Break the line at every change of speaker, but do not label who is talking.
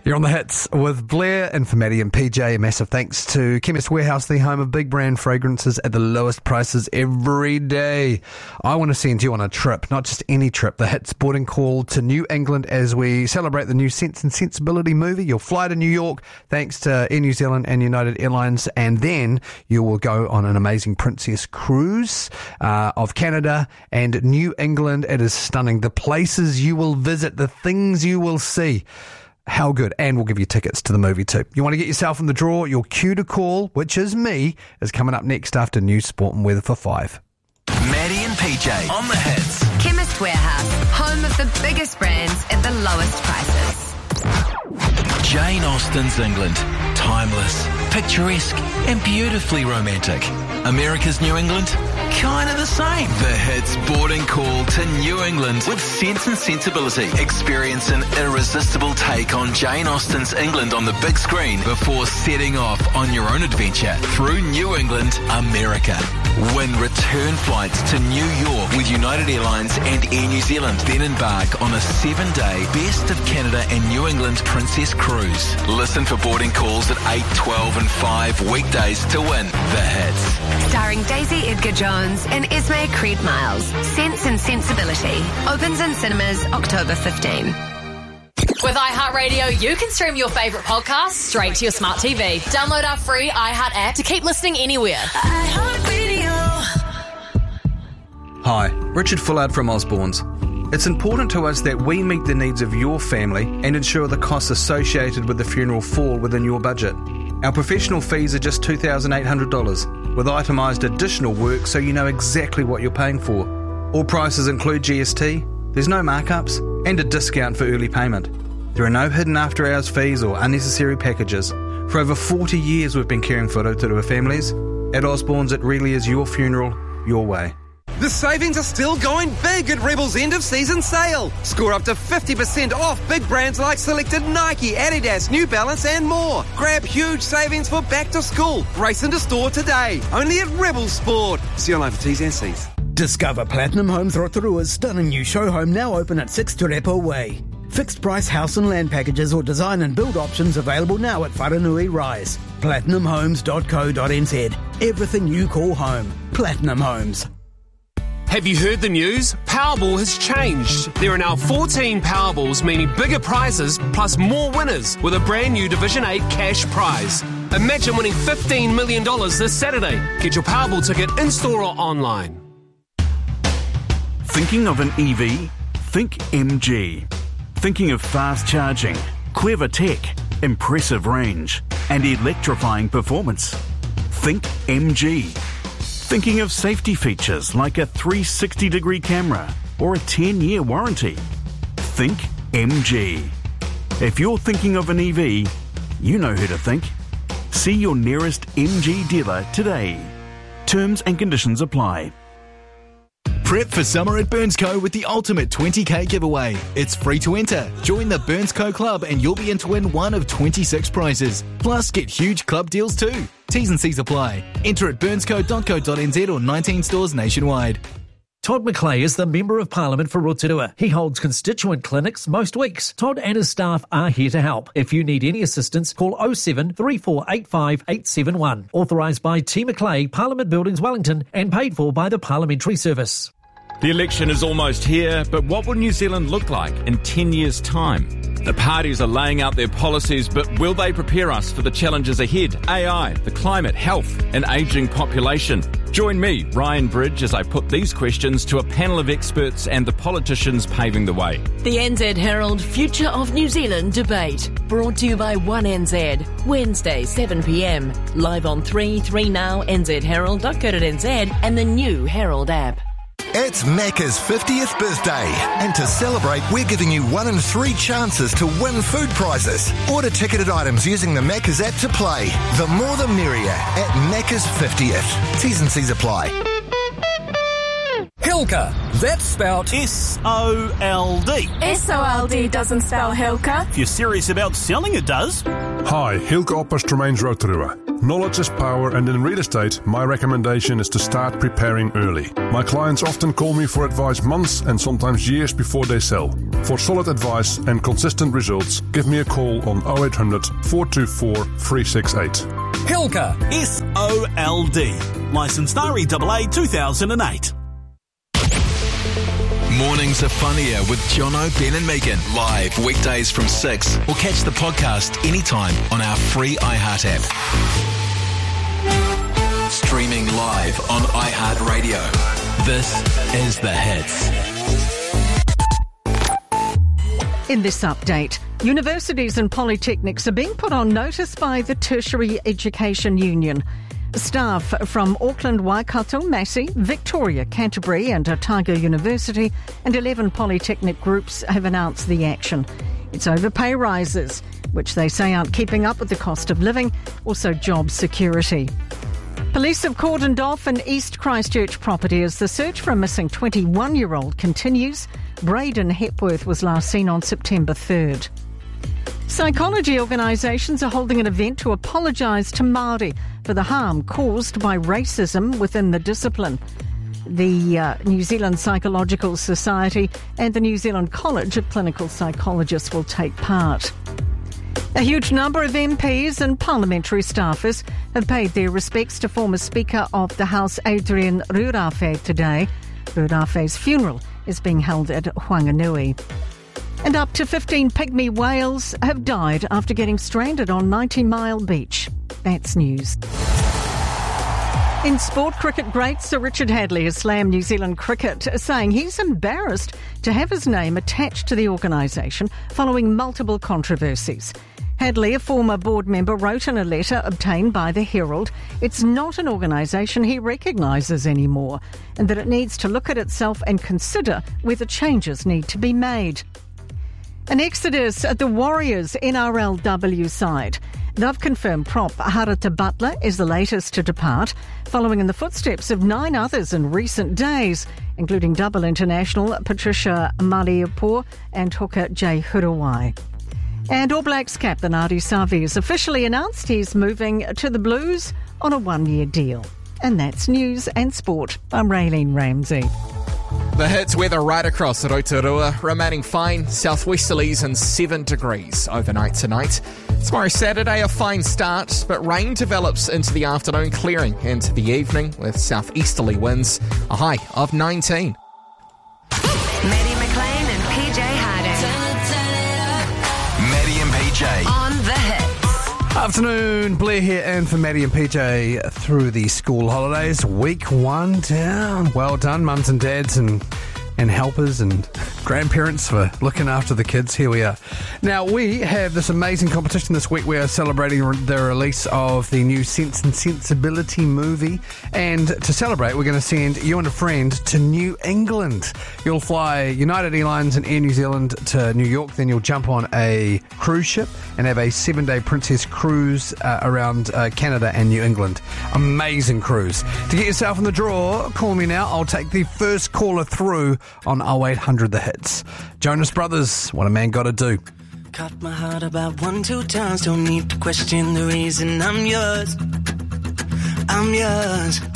You're on the hits with Blair and for Maddie and PJ. A massive thanks to Chemist Warehouse, the home of big brand fragrances at the lowest prices every day. I want to send you on a trip, not just any trip. The hits boarding call to New England as we celebrate the new Sense and Sensibility movie. You'll fly to New York thanks to Air New Zealand and United Airlines, and then you will go on an amazing Princess Cruise of Canada and New England. It is stunning. The places you will visit, the things you will see. How good. And we'll give you tickets to the movie too. You want to get yourself in the draw? Your cue to call, which is me, is coming up next after News, Sport and Weather for 5.
Maddie and PJ on the hits.
Chemist Warehouse, home of the biggest brands at the lowest prices.
Jane Austen's England. Timeless, picturesque and beautifully romantic. America's New England? Kind of the same. The hits boarding call to New England with Sense and Sensibility. Experience an irresistible take on Jane Austen's England on the big screen before setting off on your own adventure through New England, America. Win return flights to New York with United Airlines and Air New Zealand. Then embark on a 7-day Best of Canada and New England Princess Cruise. Listen for boarding calls at 8, 12 and 5 weekdays to win the hits.
Starring Daisy Edgar Jones and Esme Creed Miles. Sense and Sensibility. Opens in cinemas October 15.
With iHeartRadio, you can stream your favourite podcasts straight to your smart TV. Download our free iHeart app to keep listening anywhere.
iHeartRadio.
Hi, Richard Fullard from Osborne's. It's important to us that we meet the needs of your family and ensure the costs associated with the funeral fall within your budget. Our professional fees are just $2,800, with itemised additional work so you know exactly what you're paying for. All prices include GST, there's no markups, and a discount for early payment. There are no hidden after-hours fees or unnecessary packages. For over 40 years we've been caring for Rotorua families. At Osborne's, it really is your funeral, your way.
The savings are still going big at Rebel's end-of-season sale. Score up to 50% off big brands like selected Nike, Adidas, New Balance and more. Grab huge savings for back to school. Race into store today. Only at Rebel Sport. See online for T's and C's.
Discover Platinum Homes Rotorua's stunning new show home now open at 6 Te Repo Way. Fixed price house and land packages or design and build options available now at Wharenui Rise. PlatinumHomes.co.nz. Everything you call home. Platinum Homes.
Have you heard the news? Powerball has changed. There are now 14 Powerballs, meaning bigger prizes plus more winners with a brand new Division 8 cash prize. Imagine winning $15 million this Saturday. Get your Powerball ticket in-store or online.
Thinking of an EV? Think MG. Thinking of fast charging, clever tech, impressive range, and electrifying performance? Think MG. Thinking of safety features like a 360-degree camera or a 10-year warranty? Think MG. If you're thinking of an EV, you know who to think. See your nearest MG dealer today. Terms and conditions apply.
Prep for summer at BurnsCo with the ultimate 20k giveaway. It's free to enter. Join the BurnsCo Club and you'll be in to win one of 26 prizes. Plus, get huge club deals too. T's and C's apply. Enter at burnsco.co.nz or 19 stores nationwide.
Todd McClay is the Member of Parliament for Rotorua. He holds constituent clinics most weeks. Todd and his staff are here to help. If you need any assistance, call 07 3485 871. Authorised by T McClay, Parliament Buildings, Wellington, and paid for by the Parliamentary Service.
The election is almost here, but what will New Zealand look like in 10 years' time? The parties are laying out their policies, but will they prepare us for the challenges ahead? AI, the climate, health, and ageing population. Join me, Ryan Bridge, as I put these questions to a panel of experts and the politicians paving the way.
The NZ Herald Future of New Zealand debate. Brought to you by 1NZ. Wednesday, 7pm. Live on 3Now, nzherald.co.nz and the new Herald app.
It's Macca's 50th birthday, and to celebrate, we're giving you 1 in 3 chances to win food prizes. Order ticketed items using the Macca's app to play. The more the merrier at Macca's 50th. T's and C's apply.
Hilka. That's spelled
S-O-L-D.
S-O-L-D doesn't spell Hilka.
If you're serious about selling, it does.
Hi, Hilke Oppers Tremains Rotorua. Knowledge is power, and in real estate, my recommendation is to start preparing early. My clients often call me for advice months and sometimes years before they sell. For solid advice and consistent results, give me a call on 0800 424 368.
Hilka.
S-O-L-D. Licensed REAA 2008.
Mornings are funnier with Jono, Ben and Megan. Live weekdays from 6. Or catch the podcast anytime on our free iHeart app. Streaming live on iHeartRadio. This is The Hits.
In this update, universities and polytechnics are being put on notice by the Tertiary Education Union. Staff from Auckland, Waikato, Massey, Victoria, Canterbury and Otago University and 11 polytechnic groups have announced the action. It's over pay rises, which they say aren't keeping up with the cost of living, also job security. Police have cordoned off an East Christchurch property as the search for a missing 21-year-old continues. Braden Hepworth was last seen on September 3rd. Psychology organisations are holding an event to apologise to Māori for the harm caused by racism within the discipline. The New Zealand Psychological Society and the New Zealand College of Clinical Psychologists will take part. A huge number of MPs and parliamentary staffers have paid their respects to former Speaker of the House Adrian Rurafe today. Rurafe's funeral is being held at Whanganui. And up to 15 pygmy whales have died after getting stranded on 90 Mile Beach. That's news. In sport, cricket great Sir Richard Hadlee has slammed New Zealand cricket, saying he's embarrassed to have his name attached to the organisation following multiple controversies. Hadlee, a former board member, wrote in a letter obtained by the Herald, it's not an organisation he recognises anymore, and that it needs to look at itself and consider whether changes need to be made. An exodus at the Warriors NRLW side. They've confirmed prop Harata Butler is the latest to depart, following in the footsteps of 9 others in recent days, including double international Patricia Maliapur and hooker Jay Hurawai. And All Blacks captain Ardie Savea has officially announced he's moving to the Blues on a 1-year deal. And that's news and sport. I'm Raylene Ramsey.
The Hits weather right across Rotorua, remaining fine, southwesterlies and 7 degrees overnight tonight. Tomorrow Saturday, a fine start, but rain develops into the afternoon, clearing into the evening with southeasterly winds, a high of 19.
Maddie McLean and PJ Harden.
Maddie and PJ.
On The Hits.
Afternoon, Blair here, and for Maddie and PJ through the school holidays. Week 1 down. Well done, mums and dads and helpers and grandparents for looking after the kids. Here we are. Now, we have this amazing competition this week. We are celebrating the release of the new Sense and Sensibility movie. And to celebrate, we're going to send you and a friend to New England. You'll fly United Airlines and Air New Zealand to New York. Then you'll jump on a cruise ship and have a 7-day Princess cruise around Canada and New England. Amazing cruise. To get yourself in the draw, call me now. I'll take the first caller through on 0800 The Hits. Jonas Brothers, What a Man Gotta Do.
Caught my heart about 1-2 times. Don't need to question the reason I'm yours. I'm yours.